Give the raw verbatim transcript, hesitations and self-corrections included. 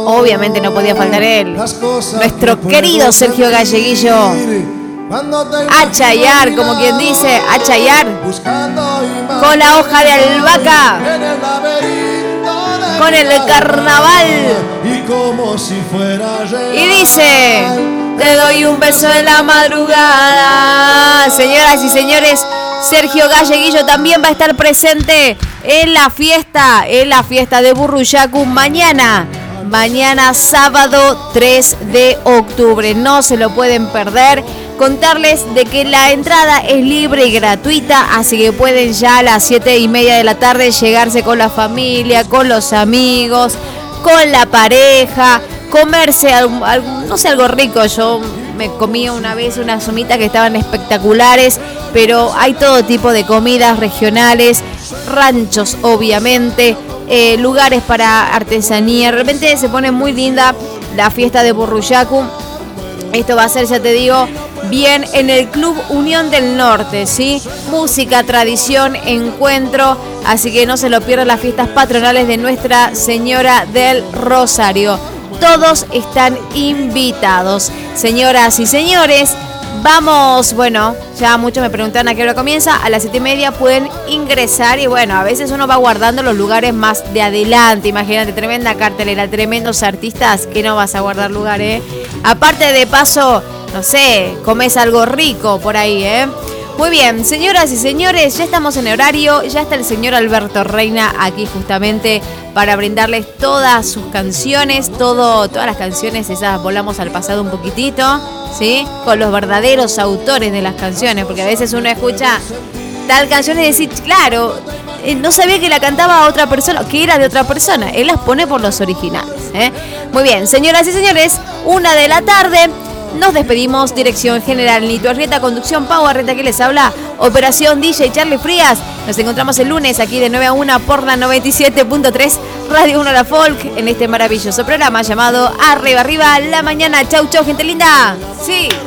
Obviamente no podía faltar él, nuestro querido Sergio Galleguillo. A chayar, como quien dice, a chayar con la hoja de albahaca, con el carnaval. Y dice: te doy un beso en la madrugada. Señoras y señores, Sergio Galleguillo también va a estar presente en la fiesta, en la fiesta de Burruyacu mañana. Mañana sábado tres de octubre. No se lo pueden perder. Contarles de que la entrada es libre y gratuita, así que pueden ya a las siete y media de la tarde llegarse con la familia, con los amigos, con la pareja, comerse algo, algo, no sé, algo rico. Yo me comí una vez unas somitas que estaban espectaculares, pero hay todo tipo de comidas regionales, ranchos obviamente, eh, lugares para artesanía. Realmente se pone muy linda la fiesta de Burruyacu. Esto va a ser, ya te digo, bien en el Club Unión del Norte, ¿sí? Música, tradición, encuentro, así que no se lo pierdan, las fiestas patronales de Nuestra Señora del Rosario. Todos están invitados. Señoras y señores, vamos, bueno, ya muchos me preguntan a qué hora comienza. A las siete y media pueden ingresar y bueno, a veces uno va guardando los lugares más de adelante. Imagínate, tremenda cartelera, tremendos artistas, que no vas a guardar lugar, ¿eh? Aparte, de paso, no sé, comes algo rico por ahí, ¿eh? Muy bien, señoras y señores, ya estamos en horario, ya está el señor Alberto Reina aquí justamente para brindarles todas sus canciones, todo, todas las canciones esas volamos al pasado un poquitito, ¿sí? Con los verdaderos autores de las canciones, porque a veces uno escucha tal canción y decir, claro, no sabía que la cantaba otra persona, que era de otra persona, él las pone por los originales, ¿eh? Muy bien, señoras y señores, una de la tarde. Nos despedimos. Dirección general Nito Arrieta, conducción Pau Arrieta, que les habla, operación D J Charlie Frías. Nos encontramos el lunes aquí de nueve a una por la noventa y siete punto tres Radio uno La Folk, en este maravilloso programa llamado Arriba Arriba la Mañana. Chau chau, gente linda. Sí.